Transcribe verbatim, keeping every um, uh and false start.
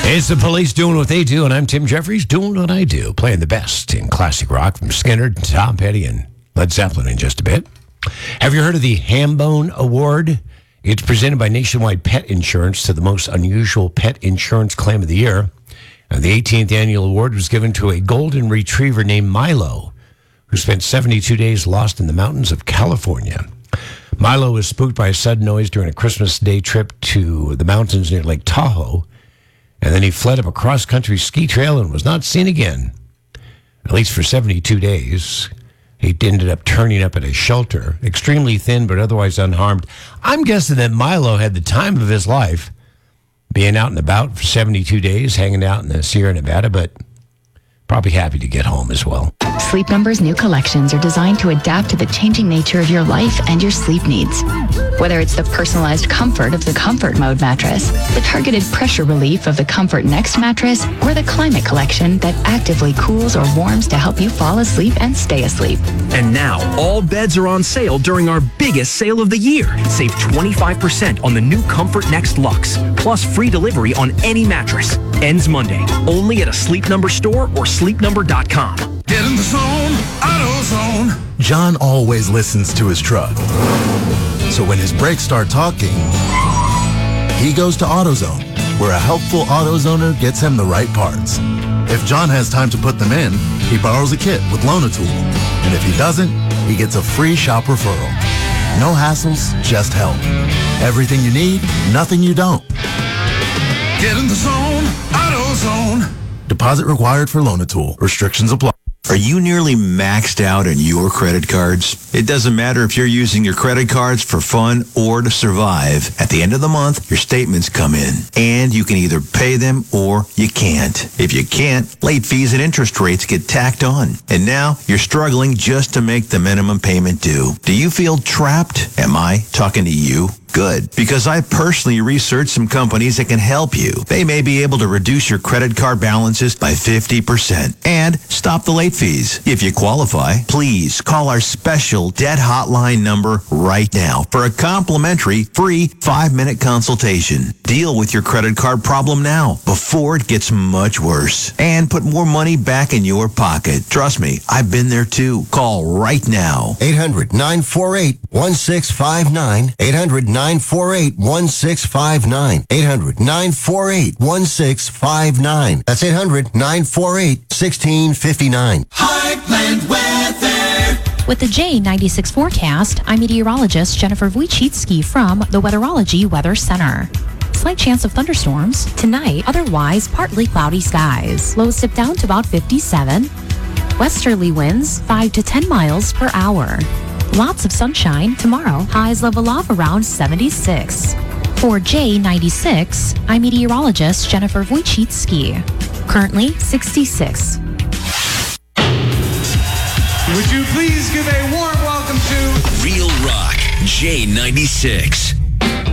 It's the Police doing what they do, and I'm Tim Jeffries doing what I do, playing the best in classic rock from Skinner, Tom Petty, and Led Zeppelin in just a bit. Have you heard of the Hambone Award? It's presented by Nationwide Pet Insurance to the most unusual pet insurance claim of the year. And the eighteenth annual award was given to a golden retriever named Milo, who spent seventy-two days lost in the mountains of California. Milo was spooked by a sudden noise during a Christmas Day trip to the mountains near Lake Tahoe, and then he fled up a cross-country ski trail and was not seen again, at least for seventy-two days. He ended up turning up at a shelter, extremely thin but otherwise unharmed. I'm guessing that Milo had the time of his life, being out and about for seventy-two days, hanging out in the Sierra Nevada, but probably happy to get home as well. Sleep Number's new collections are designed to adapt to the changing nature of your life and your sleep needs. Whether it's the personalized comfort of the Comfort Mode mattress, the targeted pressure relief of the Comfort Next mattress, or the Climate Collection that actively cools or warms to help you fall asleep and stay asleep. And now, all beds are on sale during our biggest sale of the year. Save twenty-five percent on the new Comfort Next Luxe, plus free delivery on any mattress. Ends Monday, only at a Sleep Number store or sleep number dot com. Get in the zone, AutoZone. John always listens to his truck. So when his brakes start talking, he goes to AutoZone, where a helpful AutoZoner gets him the right parts. If John has time to put them in, he borrows a kit with Loan-A-Tool. And if he doesn't, he gets a free shop referral. No hassles, just help. Everything you need, nothing you don't. Get in the zone, AutoZone. Deposit required for Loan-A-Tool. Restrictions apply. Are you nearly maxed out on your credit cards? It doesn't matter if you're using your credit cards for fun or to survive. At the end of the month, your statements come in, and you can either pay them or you can't. If you can't, late fees and interest rates get tacked on. And now you're struggling just to make the minimum payment due. Do you feel trapped? Am I talking to you? Good, because I personally researched some companies that can help you. They may be able to reduce your credit card balances by fifty percent and stop the late fees. If you qualify, please call our special debt hotline number right now for a complimentary free five-minute consultation. Deal with your credit card problem now before it gets much worse and put more money back in your pocket. Trust me, I've been there too. Call right now. eight hundred, nine four eight, one six five nine. eight hundred, nine four eight, one six five nine. eight hundred, nine four eight, one six five nine. That's eight hundred, nine four eight, one six five nine. Heartland Weather. With the J ninety-six forecast, I'm meteorologist Jennifer Wojcicki from the Weatherology Weather Center. Slight chance of thunderstorms tonight, otherwise partly cloudy skies. Lows dip down to about fifty-seven. Westerly winds five to ten miles per hour. Lots of sunshine tomorrow. Highs level off around seventy-six. For J ninety-six, I'm meteorologist Jennifer Wojcicki. Currently sixty-six. Would you please give a warm welcome to Real Rock J ninety-six.